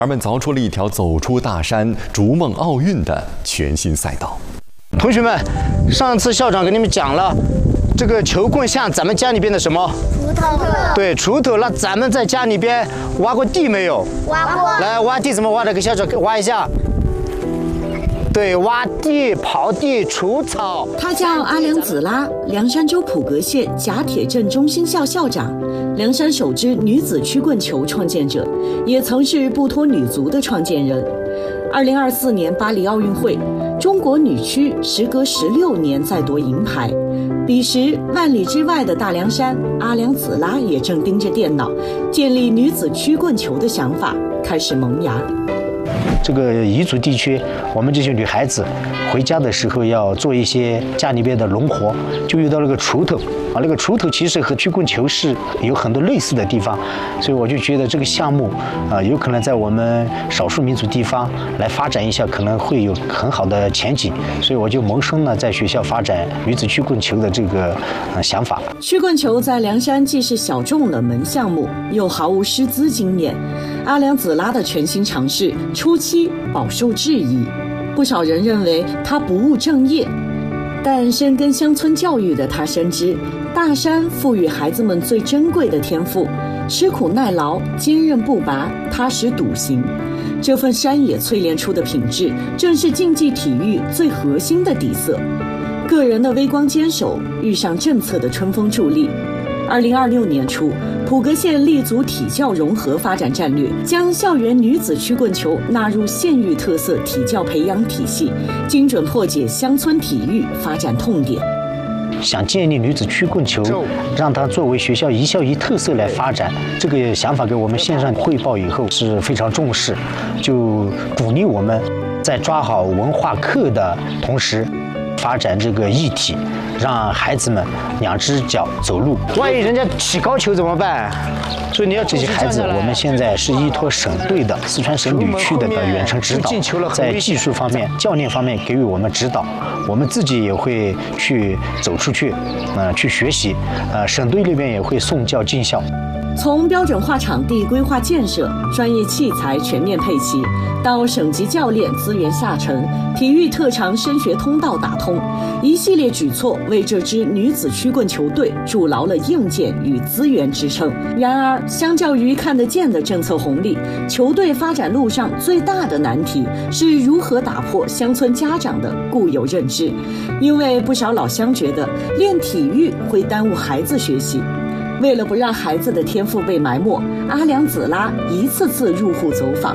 儿们凿出了一条走出大山、逐梦奥运的全新赛道。 同学们，上次校长跟你们讲了，这个球棍像咱们家里边的什么？ 锄头。 对，锄头。那咱们在家里边挖过地没有？ 挖过。 来，挖地怎么挖的？给校长挖一下。对，挖地、刨地、除草。 他叫阿良子拉，凉山州普格县甲铁镇中心校校长，凉山首支女子曲棍球创建者，也曾是不脱女足的创建人。2024年巴黎奥运会，中国女曲时隔16年再夺银牌。彼时，万里之外的大凉山，阿良子拉也正盯着电脑，建立女子曲棍球的想法开始萌芽。 这个彝族地区，我们这些女孩子回家的时候要做一些家里边的农活，就遇到了个锄头啊。那个锄头其实和曲棍球是有很多类似的地方，所以我就觉得这个项目有可能在我们少数民族地方来发展一下，可能会有很好的前景。所以我就萌生了在学校发展女子曲棍球的这个想法。 曲棍球在凉山既是小众冷门项目，又毫无师资经验。阿良子拉的全新尝试初期饱受质疑，不少人认为他不务正业，但深耕乡村教育的他深知，大山赋予孩子们最珍贵的天赋，吃苦耐劳、坚韧不拔、踏实笃行。这份山野淬炼出的品质，正是竞技体育最核心的底色。个人的微光坚守遇上政策的春风助力。2026年初，普格县立足体教融合发展战略，将校园女子曲棍球纳入县域特色体教培养体系，精准破解乡村体育发展痛点。 想建立女子曲棍球，让它作为学校一校一特色来发展，这个想法给我们县上汇报以后是非常重视，就鼓励我们在抓好文化课的同时，发展这个艺体，让孩子们2只脚走路。 万一人家起高球怎么办？所以你要这些孩子，我们现在是依托省队的四川省旅区的远程指导，在技术方面、教练方面给予我们指导。我们自己也会去走出去，去学习。省队那边也会送教进校。 从标准化场地规划建设、专业器材全面配齐，到省级教练资源下沉、体育特长升学通道打通，一系列举措为这支女子曲棍球队筑牢了硬件与资源支撑。然而，相较于看得见的政策红利，球队发展路上最大的难题是如何打破乡村家长的固有认知，因为不少老乡觉得练体育会耽误孩子学习。为了不让孩子的天赋被埋没，阿良子拉一次次入户走访。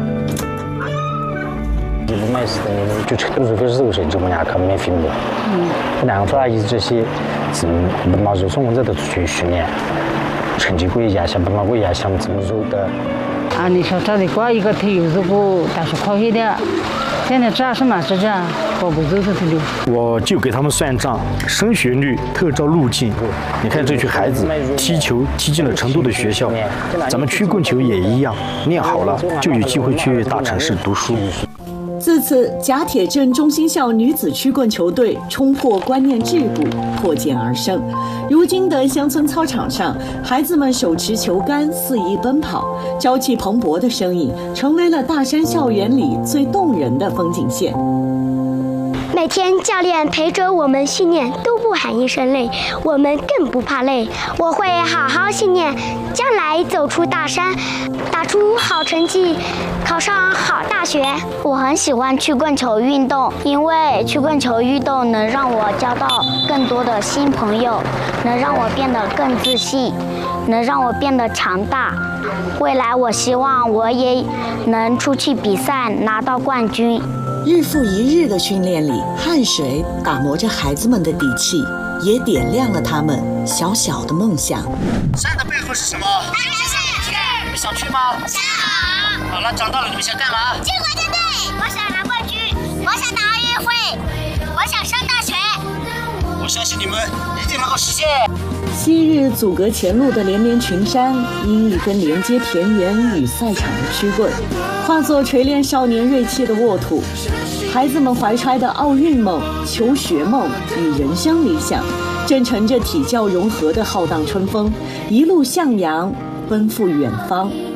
你不买是就都是非是是这么样看没分的。两个说意思这些是不嘛就从我这的去训练，成绩过一下想不嘛过一下想怎么做的。 你说他的过一个体育如果但是可以的。现在主要是嘛是这样，我不就是这里。 我就给他们算账，升学率、特招路径。你看这群孩子踢球踢进了成都的学校，咱们曲棍球也一样，练好了就有机会去大城市读书。 自此，甲铁镇中心校女子曲棍球队冲破观念桎梏，破茧而生。如今的乡村操场上，孩子们手持球杆肆意奔跑，朝气蓬勃的身影成为了大山校园里最动人的风景线。 每天教练陪着我们训练都不喊一声累，我们更不怕累。我会好好训练，将来走出大山，打出好成绩，考上好大学。 我很喜欢曲棍球运动，因为曲棍球运动能让我交到更多的新朋友，能让我变得更自信，能让我变得强大。未来我希望我也能出去比赛拿到冠军。 日复一日的训练里，汗水打磨着孩子们的底气，也点亮了他们小小的梦想。 山的背后是什么？ 大山是。 你们想去吗？ 想。 好了，长大了你们想干嘛？ 进国家队。我想拿冠军。我想打奥运会。我想上大学。 我相信你们一定能够实现。 昔日阻隔前路的连绵群山，因一根连接田园与赛场的曲棍，化作锤炼少年锐气的沃土。孩子们怀揣的奥运梦、求学梦与人生理想，正乘着体教融合的浩荡春风，一路向阳，奔赴远方。